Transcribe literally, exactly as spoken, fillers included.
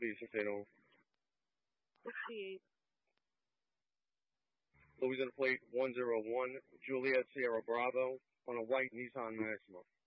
please, if they don't. sixty-eight. Louisiana plate one zero one, Juliet Sierra Bravo, on a white Nissan Maxima.